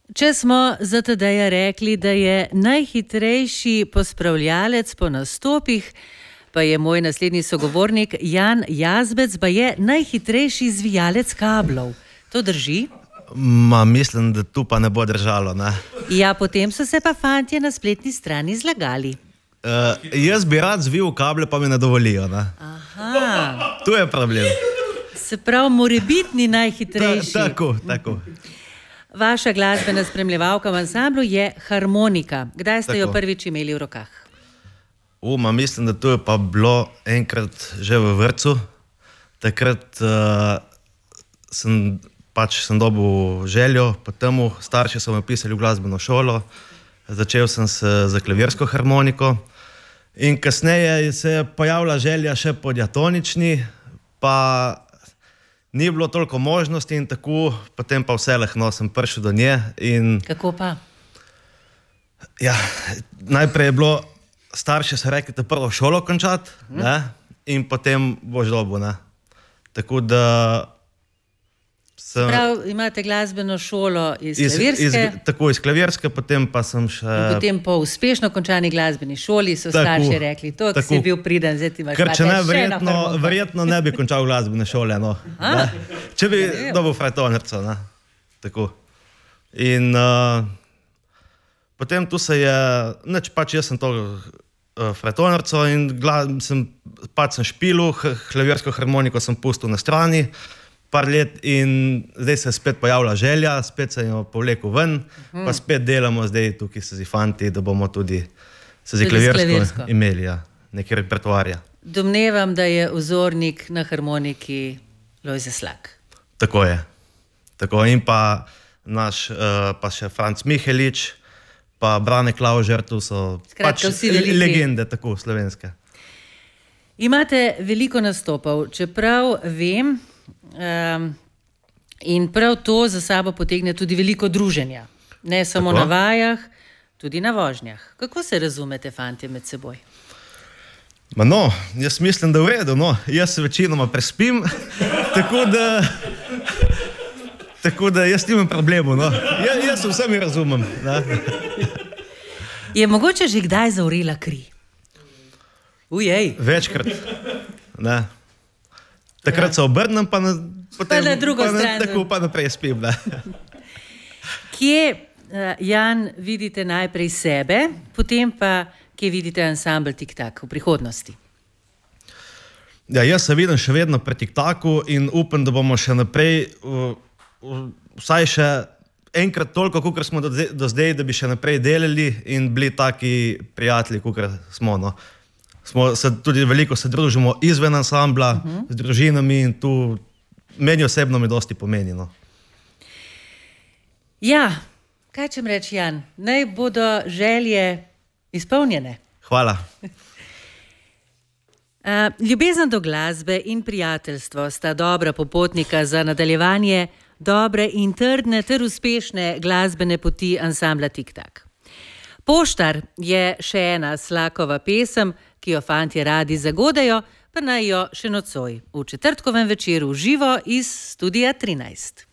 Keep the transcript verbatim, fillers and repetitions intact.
Če smo za Tadeja rekli, da je najhitrejši pospravljalec po nastopih, pa je moj naslednji sogovornik Jan Jazbec, pa je najhitrejši zvijalec kablov. To drži? Ma, mislim, da tu pa ne bo držalo, ne? Ja, potem so se pa fantje na spletni strani zlagali. Uh, jaz bi rad zvil kable, pa mi ne dovolijo, ne? Aha. Tu je problem. Se pravi, morebitni najhitrejši. Ta, tako, tako. Vaša glasbena spremljevalka v ansamblu je harmonika. Kdaj ste Tako. jo prvič imeli v rokah? Uma, mislim, da to je pa bilo enkrat že v vrtcu. Takrat uh, sem pač sem dobil željo, po temu starši so me pisali v glasbeno šolo. Začel sem se za klavirsko harmoniko in kasneje se je pojavila želja še po diatonični, pa ni bilo toliko možnosti in tako, potem pa vse lahno sem prišel do nje. In, Kako pa? ja, najprej je bilo, starši so rekli, da prvo šolo končati, Hmm. ne, in potem boš dobil, ne. Tako da sem... Prav, imate glasbeno šolo iz Iz, klavirske, iz, tako iz klavirske, potem pa sem še... in potem po uspešno končani glasbeni šoli so Tako, starši rekli, to, ki tako. si bil priden, zdaj ti imaš Ker če mate ne, še eno verjetno, harmoniko. verjetno ne bi končal glasbene šole, no. A, Ne. Če bi zanimivo. dobil frajtonarca, ne. Tako. In uh, potem tu se je, neč pač jaz sem to uh, frajtonarco in gla, sem, pač sem špilil, h- klavirsko harmoniko sem pustil na strani par let in zdaj se je spet pojavila želja, spet sem jo povlekel ven, Mhm. pa spet delamo zdaj tukaj se z fanti, da bomo tudi se z Tudi s klavirsko klavirsko. imeli, ja, nekaj repertoarja. Domnevam, da je vzornik na harmoniki Lojze Slak. Tako je. Tako in pa naš, uh, pa še Franc Mihelič, pa Brane Klavžer, tu so Skratka, pač vsi veliki. legende, tako slovenske. Imate veliko nastopov, čeprav vem, um, in prav to za sabo potegne tudi veliko druženja. Ne samo Tako. na vajah, tudi na vožnjah. Kako se razumete, fantje, med seboj? Ma no, jaz mislim, da v redu, no. Jaz se večinoma prespim, tako da, tako da jaz nimam problemov, no. Ja, jaz se vsemi razumem, ne. Je mogoče že kdaj zavrela kri? Ujej, Večkrat, ne. Takrat se obrnem, pa na, potem, na drugo pa na, stran. tako pa naprej spim, ne. kje, uh, Jan, vidite najprej sebe, potem pa kje vidite ansambl Tik-tak v prihodnosti? Ja, jaz se vidim še vedno pri Tik-taku in upam, da bomo še naprej, uh, uh, vsaj še enkrat toliko, kolikor smo do zdaj, do zdaj, da bi še naprej delali in bili taki prijatelji, kolikor smo, no. Smo se tudi veliko se družimo izven ansambla, uh -huh. z družinami in tu meni osebno mi dosti pomeni, no. Ja, kaj čem reči, Jan? Naj bodo želje izpolnjene. Hvala. Uh, ljubezen do glasbe in prijateljstvo sta dobra popotnika za nadaljevanje dobre in trdne ter uspešne glasbene poti ansambla Tik-tak. Poštar je še ena Slakova pesem, ki jo fantje radi zagodajo, pa naj jo še nocoj v četrtkovem večeru živo iz Studia trinajst.